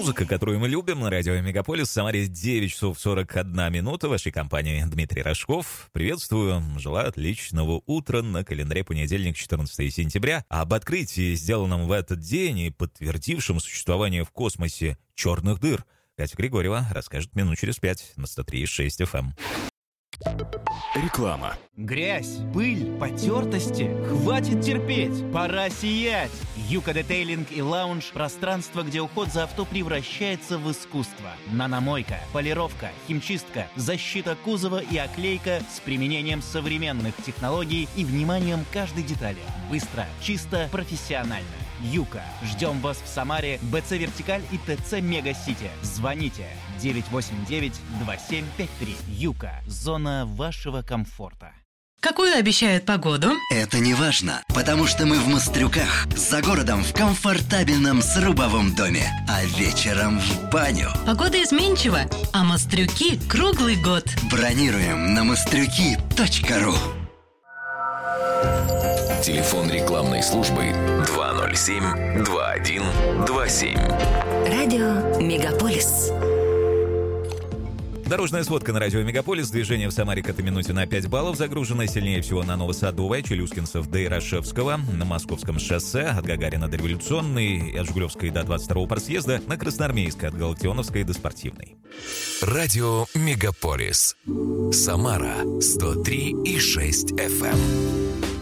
Музыка, которую мы любим, на радио Мегаполис. В Самаре 9 часов 41 минута. В вашей компании Дмитрий Рожков. Приветствую. Желаю отличного утра. На календаре понедельник, 14 сентября. Об открытии, сделанном в этот день и подтвердившем существование в космосе черных дыр, Катя Григорьева расскажет минут через 5 на 103,6 FM. Реклама. Грязь, пыль, потертости. Хватит терпеть, пора сиять. Юка Детейлинг и Лаунж – пространство, где уход за авто превращается в искусство. Наномойка, полировка, химчистка, защита кузова и оклейка с применением современных технологий и вниманием к каждой детали. Быстро, чисто, профессионально. Юка. Ждем вас в Самаре, БЦ Вертикаль и ТЦ Мега-Сити. Звоните 989-2753. Юка. Зона вашего комфорта. Какую обещают погоду? Это не важно, потому что мы в Мострюках, за городом в комфортабельном срубовом доме, а вечером в баню. Погода изменчива, а Мострюки круглый год. Бронируем на mostryuki.ru. Телефон рекламной службы 207-2127. Радио Мегаполис. Дорожная сводка на радио Мегаполис. Движение в Самаре к этой минуте на 5 баллов. Загружено сильнее всего на Новосадовой, Челюскинцев до Ярошевского, на Московском шоссе от Гагарина до Революционной, от Жигулевской до 22-го парсъезда, на Красноармейской от Галактионовской до Спортивной. Радио Мегаполис. Самара 103,6 FM.